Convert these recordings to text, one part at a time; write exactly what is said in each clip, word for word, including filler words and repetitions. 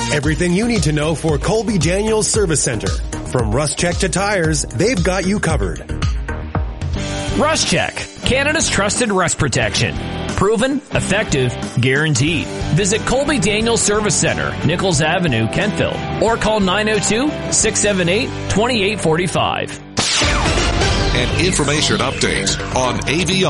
Everything you need to know for Colby Daniels Service Center. From rust check to tires, they've got you covered. Rust Check, Canada's trusted rust protection. Proven, effective, guaranteed. Visit Colby Daniels Service Center, Nichols Avenue, Kentville, or call nine oh two, six seven eight, two eight four five. An information update on A V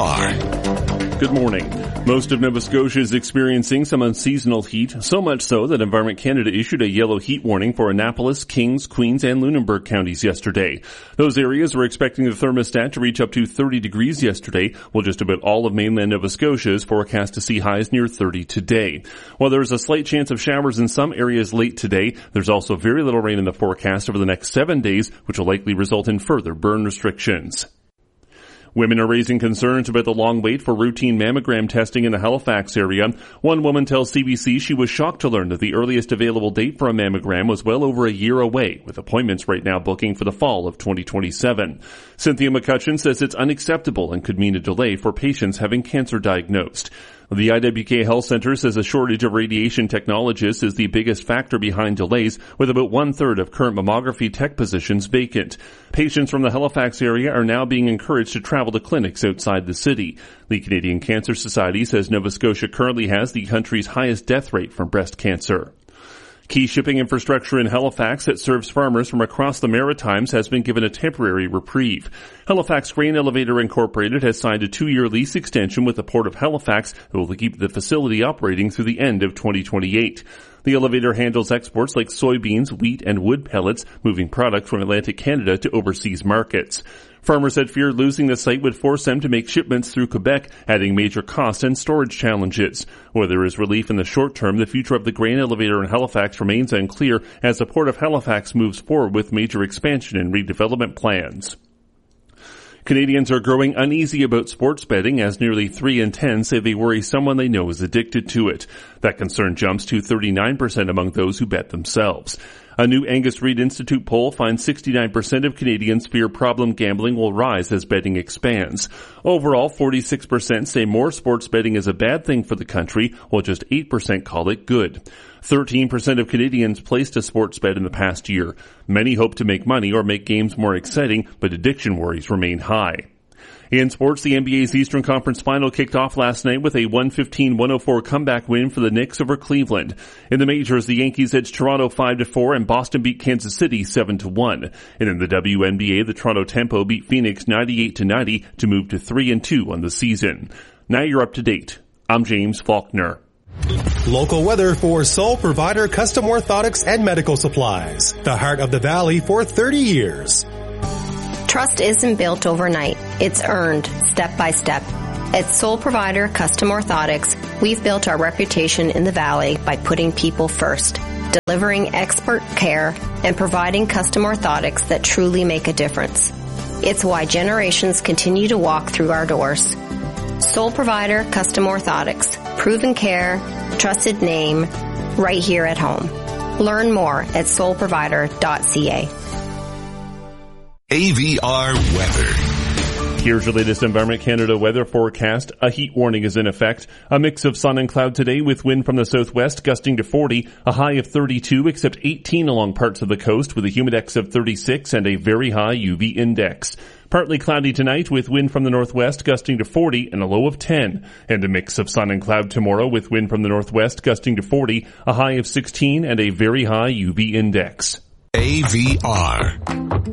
R. Good morning. Most of Nova Scotia is experiencing some unseasonal heat, so much so that Environment Canada issued a yellow heat warning for Annapolis, Kings, Queens, and Lunenburg counties yesterday. Those areas were expecting the thermostat to reach up to thirty degrees yesterday, while just about all of mainland Nova Scotia is forecast to see highs near thirty today. While there is a slight chance of showers in some areas late today, there's also very little rain in the forecast over the next seven days, which will likely result in further burn restrictions. Women are raising concerns about the long wait for routine mammogram testing in the Halifax area. One woman tells C B C she was shocked to learn that the earliest available date for a mammogram was well over a year away, with appointments right now booking for the fall of twenty twenty-seven. Cynthia McCutcheon says it's unacceptable and could mean a delay for patients having cancer diagnosed. The I W K Health Centre says a shortage of radiation technologists is the biggest factor behind delays, with about one-third of current mammography tech positions vacant. Patients from the Halifax area are now being encouraged to travel to clinics outside the city. The Canadian Cancer Society says Nova Scotia currently has the country's highest death rate from breast cancer. Key shipping infrastructure in Halifax that serves farmers from across the Maritimes has been given a temporary reprieve. Halifax Grain Elevator Incorporated has signed a two-year lease extension with the Port of Halifax that will keep the facility operating through the end of twenty twenty-eight. The elevator handles exports like soybeans, wheat, and wood pellets, moving product from Atlantic Canada to overseas markets. Farmers had feared losing the site would force them to make shipments through Quebec, adding major cost and storage challenges. Where there is relief in the short term, the future of the grain elevator in Halifax remains unclear as the Port of Halifax moves forward with major expansion and redevelopment plans. Canadians are growing uneasy about sports betting as nearly three in ten say they worry someone they know is addicted to it. That concern jumps to thirty-nine percent among those who bet themselves. A new Angus Reid Institute poll finds sixty-nine percent of Canadians fear problem gambling will rise as betting expands. Overall, forty-six percent say more sports betting is a bad thing for the country, while just eight percent call it good. thirteen percent of Canadians placed a sports bet in the past year. Many hope to make money or make games more exciting, but addiction worries remain high. In sports, the N B A's Eastern Conference Final kicked off last night with a one fifteen one oh four comeback win for the Knicks over Cleveland. In the majors, the Yankees edged Toronto five to four and Boston beat Kansas City seven to one. And in the W N B A, the Toronto Tempo beat Phoenix ninety-eight to ninety to move to three and two on the season. Now you're up to date. I'm James Faulkner. Local weather for sole provider Custom Orthotics and Medical Supplies. The heart of the valley for thirty years. Trust isn't built overnight. It's earned step by step. At Sole Provider Custom Orthotics, we've built our reputation in the Valley by putting people first, delivering expert care, and providing custom orthotics that truly make a difference. It's why generations continue to walk through our doors. Sole Provider Custom Orthotics. Proven care, trusted name, right here at home. Learn more at sole provider dot c a. A V R weather. Here's your latest Environment Canada weather forecast. A heat warning is in effect. A mix of sun and cloud today with wind from the southwest gusting to forty, a high of thirty-two except eighteen along parts of the coast with a humidex of thirty-six and a very high U V index. Partly cloudy tonight with wind from the northwest gusting to forty and a low of ten. And a mix of sun and cloud tomorrow with wind from the northwest gusting to forty, a high of sixteen and a very high U V index. A V R.